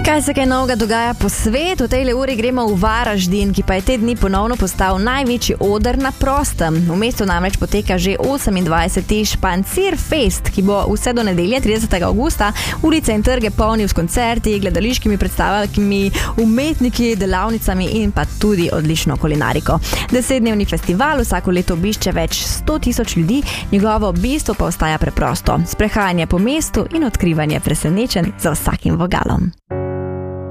Kaj se kaj novega dogaja po svetu? V tej uri gremo v Varaždin, ki pa je te dni ponovno postal največji oder na prostem. V mestu namreč poteka že 28. Špancir Fest, ki bo vse do nedelje 30. augusta ulice in trge polnil s koncerti, gledališkimi predstavami, umetniki, delavnicami in pa tudi odlično kulinariko. 10-dnevni festival vsako leto obišče več 100.000 ljudi, njegovo bistvo pa ostaja preprosto: sprehajanje po mestu in odkrivanje presenečenj za vsakim vogalom.